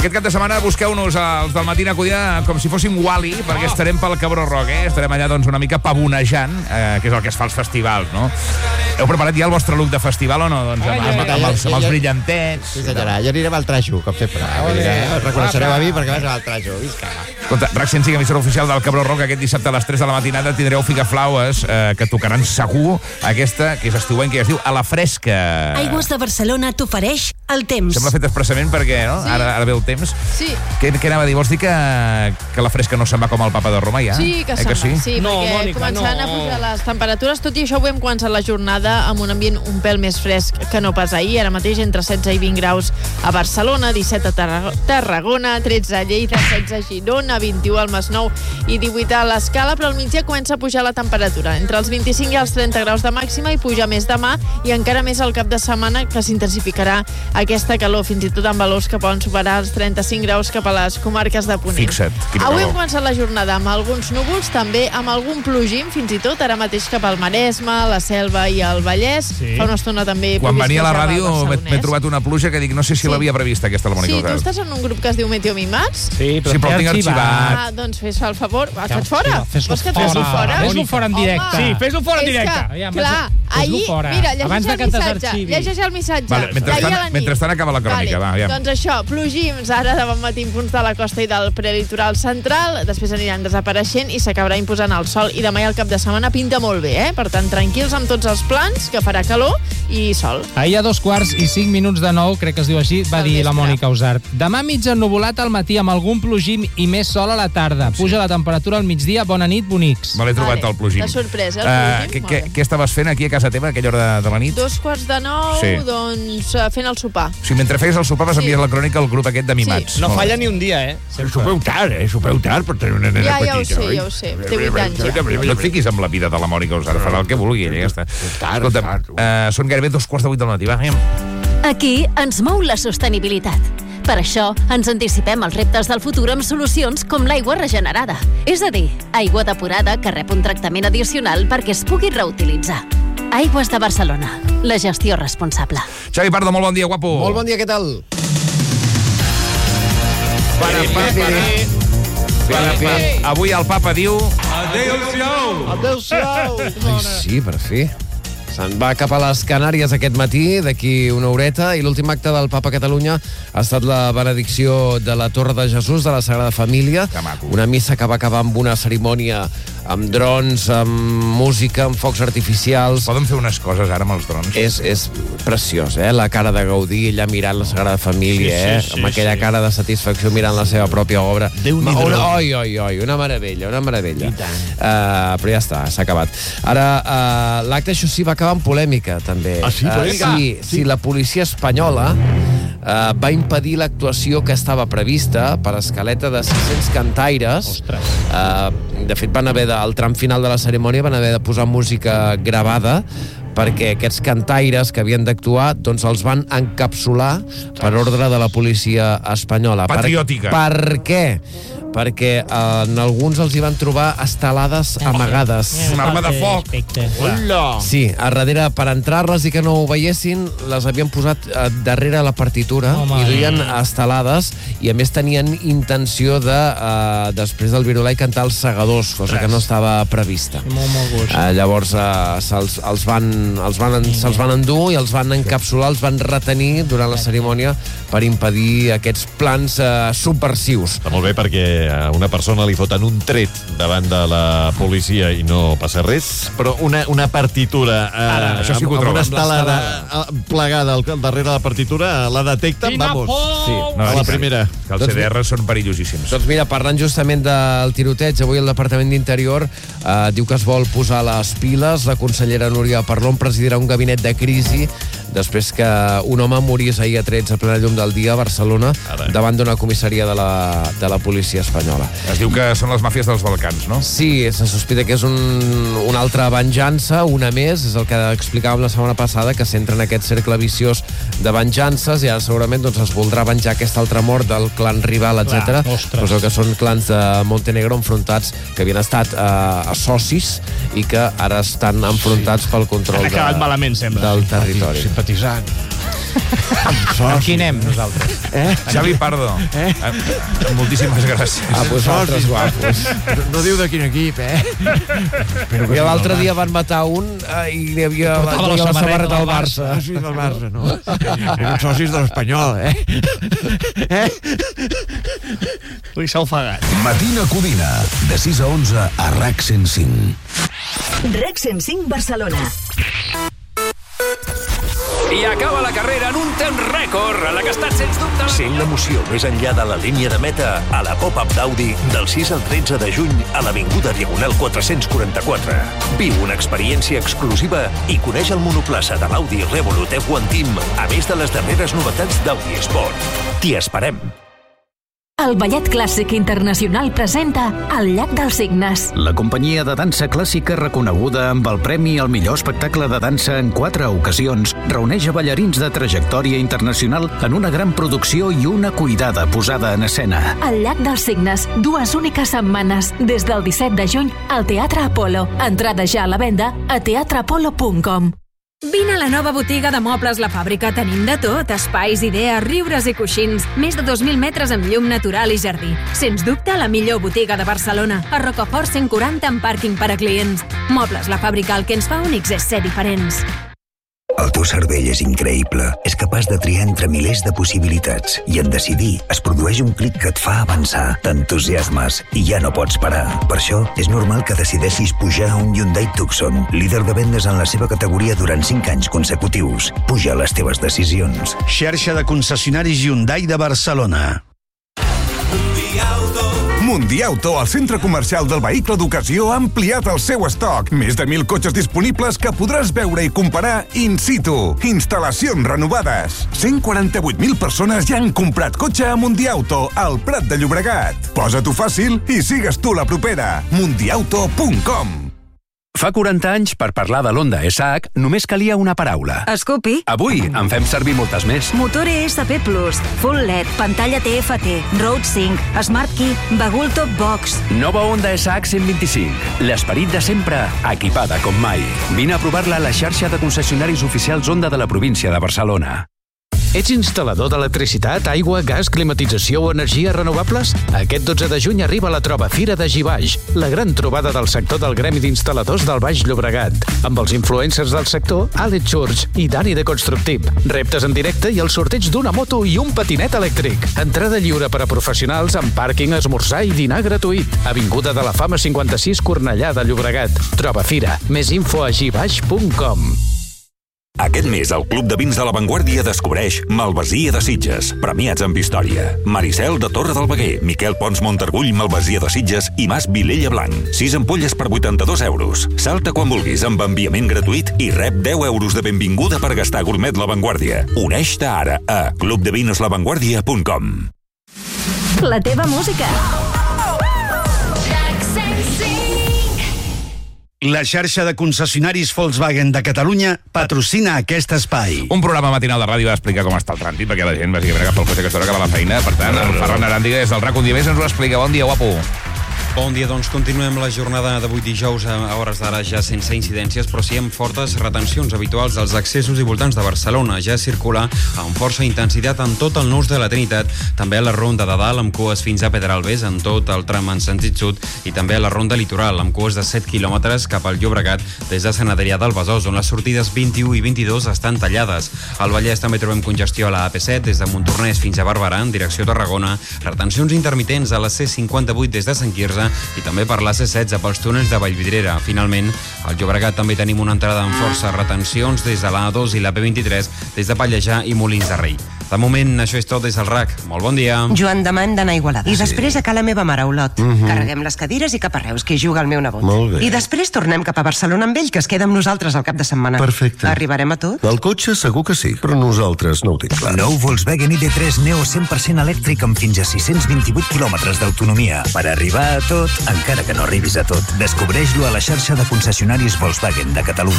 Aquest cap de setmana busqueu-nos els del Matina Codina com si fóssim Wall-E, perquè estarem pel Cabró Rock, Estarem allà doncs, una mica pavonejant, que és el que es fa als festivals, no? Heu preparat ja el vostre look de festival o no? Doncs amb els brillantets. Sí, senyora, jo aniré amb el trajo, com sempre. Us reconeixereu a mi perquè vaig amb el trajo. Visca. Escolta, RAC 105, emissora oficial del Cabró Rock, aquest dissabte a les 3 de la matinada tindreu Figaflaues, que tocaran segur aquesta, que és estiuenca, que es diu A la Fresca. Aigües de Barcelona t'ofereix el temps. Sembla fet expressament perquè, no? Sí. Ara ve el temps. Sí. Què anava a dir? Vols dir que la Fresca no se'n va com el Papa de Roma, ja? Sí, que se'n va. Sí, No, perquè Mònica, començaran a pujar les temperatures. Tot i això, avui hem començat la jornada amb un ambient un pèl més fresc que no pas ahir. Ara mateix entre 16 i 20 graus a Barcelona, 17 a Tarragona, 13 a Lleida, 16 a Girona, 21 al Masnou i 18 a l'Escala, però al migdia comença a pujar la temperatura. Entre els 25 i els 30 graus de màxima i puja més demà i encara més al cap de setmana, que s'intensificarà aquesta calor, fins i tot amb valors que poden superar els 35 graus cap a les comarques de Ponent. Fixa't, quina Avui calor. hem començat la jornada amb alguns núvols, també amb algun plogim, fins i tot ara mateix cap al Maresme, la Selva i el Vallès. Sí. Fa una estona també... Quan venia a la ràdio Barcelonès. m'he trobat una pluja que dic, no sé si Sí. l'havia prevista aquesta, la Mònica Sí, tu Usart. estàs en un grup que es diu Meteo Mimats? Sí, Sí, però el tinc arxivat. Ah, doncs fes-me el favor. Et faig fora? Vols que et fes fora. fora? Fes-lo fora en directe. Home, Sí, fes-lo fora en és directe. que, Aviam, clar, fes-lo ahir... fora. Mira, Abans llegeix de el que missatge. t'arxivi. Llegeix el missatge. Vale, mentrestant acaba la crònica, va, aviam. Doncs això, plogims ara de bon matí en punts de la costa i del prelitoral central, després aniran desapareixent i s'acabarà imposant el sol, i demà i el cap de setmana pinta molt bé, Per tant, tranquils amb tots els plans, que farà calor i sol. Ahir a 2:05 crec que es diu així, va Del dir la vespre. Mònica Usart. Demà mig ennuvolat al matí amb algun plogim i més sol a la tarda. Puja la temperatura al migdia. Bona nit, bonics. Me l'he trobat Vale, el plogim. de sorpresa, el plogim, molt bé. Què estaves fent aquí a casa teva, a aquella hora de la nit? 2:45, Sí. doncs fent el sopar. O sigui, mentre feies el sopar vas enviar la crònica al grup aquest de mimats. Sí. No Molt bé. falla ni un dia, Sopeu tard, Sopeu tard per tenir una nena Ja ho petita, sé, oi? ja ho sé. Té 8 anys ja. No et fiquis amb la vida de la Mònica Usart, farà el que vulgui, ella ja està. Escolta, són gairebé 2:15 del matí, va, anem. Aquí ens mou la sostenibilitat. Per això ens anticipem als reptes del futur amb solucions com l'aigua regenerada. És a dir, aigua depurada que rep un tractament addicional perquè es pugui reutilitzar. Aigües de Barcelona. La gestió responsable. Xavi Pardo, molt bon dia, guapo. Molt bon dia, què tal? Avui el papa diu... Adéu-siau! Ai, sí, per fi. Se'n va cap a les Canàries aquest matí, d'aquí una horeta, i l'últim acte del Papa a Catalunya ha estat la benedicció de la Torre de Jesús de la Sagrada Família. Que maco. Una missa que va acabar amb una cerimònia amb drons, amb música, amb focs artificials. Poden fer unes coses ara amb els drons. És preciós, La cara de Gaudí, ella mirant la Sagrada Família, amb aquella cara de satisfacció mirant la seva pròpia obra. Déu-n'hi-do. Oi, una meravella, una meravella. Però ja està, s'ha acabat. Ara, l'acte, això sí, va acabar amb polèmica, també. Ah, sí? Polèmica? Sí, la policia espanyola va impedir l'actuació que estava prevista per escaleta de 600 cantaires. Ostres. De fet, al tram final de la cerimònia van haver de posar música gravada perquè aquests cantaires que havien d'actuar doncs els van encapsular per ordre de la policia espanyola. Patriòtica. Per què? Perquè en alguns els hi van trobar estelades amagades. Una arma de foc. Hola! Sí, a darrere, per entrar-les i que no ho veiessin, les havien posat darrere la partitura. Home. I duien estelades, i a més tenien intenció de, després del Virulai, cantar els segadors, cosa que no estava prevista. Molt gust. Llavors se'ls van endur i els van encapsular, els van retenir durant la cerimònia per impedir aquests plans subversius. Està molt bé perquè a una persona li foten un tret davant de la policia i no passa res, però una partitura això sí que ho amb trobo. una estelada plegada al darrere la partitura la detecten, vamos. Sí. A la primera. Que els CDR són perillosíssims. Doncs mira, parlant justament del tiroteig, avui el Departament d'Interior diu que es vol posar les piles. La consellera Núria Parlon presidirà un gabinet de crisi després que un home morís ahir a trets a plena llum del dia a Barcelona davant d'una comissaria de la policia espanyola. Es diu que són les màfies dels Balcans, no? Sí, se sospita que és una altra venjança, una més, és el que explicàvem la setmana passada, que s'entra en aquest cercle viciós de venjances i ara segurament doncs, es voldrà venjar aquesta altra mort del clan rival, etc. Pues el que són clans de Montenegro enfrontats, que havien estat socis i que ara estan enfrontats pel control Han acabat malament, sembla. del territori. Simpatitzant. Amb qui anem, nosaltres? Xavi Pardo. Moltíssimes gràcies. Pues altres guapos. No diu de quin equip, I l'altre dia van matar un i hi havia la samarreta del Barça. Socis del Barça, no? Eren socis de l'Espanyol, Li s'ha ofegat. Matina Codina, de 6 a 11 a RAC 105. RAC 105 Barcelona. I acaba la carrera en un temps rècord, a la que ha estat, sens dubte... Sent l'emoció més enllà de la línia de meta a la Pop-Up d'Audi del 6 al 13 de juny a l'Avinguda Diagonal 444. Viu una experiència exclusiva i coneix el monoplaça de l'Audi Revolut F1 Team, a més de les darreres novetats d'Audi Sport. T'hi esperem. El Ballet Clàssic Internacional presenta El Llac dels Cignes. La companyia de dansa clàssica reconeguda amb el premi al millor espectacle de dansa en 4 ocasions reuneix a ballarins de trajectòria internacional en una gran producció i una cuidada posada en escena. El Llac dels Cignes, 2 úniques setmanes, des del 17 de juny al Teatre Apolo. Entrada ja a la venda a teatreapolo.com. Vine a la nova botiga de Mobles La Fàbrica. Tenim de tot, espais, idees, riures i coixins. Més de 2.000 metres amb llum natural i jardí. Sens dubte, la millor botiga de Barcelona. A Rocafort 140 amb pàrquing per a clients. Mobles La Fàbrica, el que ens fa únics és ser diferents. El teu cervell és increïble. És capaç de triar entre milers de possibilitats. I en decidir es produeix un clic que et fa avançar. T'entusiasmes i ja no pots parar. Per això és normal que decideixis pujar a un Hyundai Tucson, líder de vendes en la seva categoria durant 5 anys consecutius. Puja les teves decisions. Xarxa de concessionaris Hyundai de Barcelona. Mundiauto, el centre comercial del vehicle d'ocasió, ha ampliat el seu estoc. Més de 1.000 cotxes disponibles que podràs veure i comparar in situ. Instal·lacions renovades. 148.000 persones ja han comprat cotxe a Mundiauto, al Prat de Llobregat. Posa-t'ho fàcil i sigues tu la propera. Mundiauto.com. Fa 40 anys, per parlar de l'Honda ESAC, només calia una paraula. Scoopy. Avui en fem servir moltes més. Motor ESP+, Full LED, pantalla TFT, Road Sync, Smart Key, bagul Top Box. Nova Honda ESAC 125. L'esperit de sempre, equipada com mai. Vine a provar-la a la xarxa de concessionaris oficials Honda de la província de Barcelona. Ets instal·lador d'electricitat, aigua, gas, climatització o energies renovables? Aquest 12 de juny arriba la Troba Fira de Gibaix, la gran trobada del sector del Gremi d'Instal·ladors del Baix Llobregat, amb els influencers del sector, Àlex Church i Dani de Constructip. Reptes en directe i el sorteig d'una moto i un patinet elèctric. Entrada lliure per a professionals amb pàrquing, esmorzar i dinar gratuït. Avinguda de la Fama 56, Cornellà de Llobregat. Troba Fira. Més info a gibaix.com. Aquest mes, el Club de Vins de la Vanguardia descobreix Malvasia de Sitges, premiats amb història. Maricel de Torre del Veguer, Miquel Pons Montargull, Malvasia de Sitges i Mas Vilella Blanc. 6 ampolles per 82 euros. Salta quan vulguis amb enviament gratuït i rep 10 euros de benvinguda per gastar gourmet La Vanguardia. Uneix-te ara a clubdevinslavanguardia.com. La teva música. La xarxa de concessionaris Volkswagen de Catalunya patrocina aquest espai. Un programa matinal de ràdio va explicar com està el trànsit, perquè la gent bàsicament agafa el cotxe aquesta hora que va a la feina. Per tant, el Ferran Aràndiga des del RAC un dia més ens ho explica. Bon dia, guapo. Bon dia, doncs continuem la jornada d'avui dijous a hores d'ara ja sense incidències, però sí amb fortes retencions habituals als accessos i voltants de Barcelona. Ja circula amb força intensitat en tot el nus de la Trinitat, també a la ronda de dalt amb cues fins a Pedralbes en tot el tram en sentit sud i també a la ronda litoral amb cues de 7 quilòmetres cap al Llobregat des de Sant Adrià del Besòs, on les sortides 21 i 22 estan tallades. Al Vallès també trobem congestió a la AP7 des de Montornès fins a Barberà en direcció a Tarragona, retencions intermitents a la C58 des de Sant Quirze i també per la C16 pels túnels de Vallvidrera. Finalment, al Llobregat també tenim una entrada amb força retencions des de l'A2 i la P23 des de Pallejà i Molins de Rei. De moment, això és tot des del RAC. Molt bon dia. Joan Damant d'anar a Igualada. I després a ca la meva mare, a Olot. Carreguem les cadires i cap a Reus, que hi juga el meu nebot. Molt bé. I després tornem cap a Barcelona amb ell, que es queda amb nosaltres al cap de setmana. Perfecte. Arribarem a tot? El cotxe segur que sí, però nosaltres no ho tinc clar. Nou Volkswagen ID3 Neo 100% elèctric amb fins a 628 quilòmetres d'autonomia. Per arribar a tot, encara que no arribis a tot. Descobreix-lo a la xarxa de concessionaris Volkswagen de Catalunya.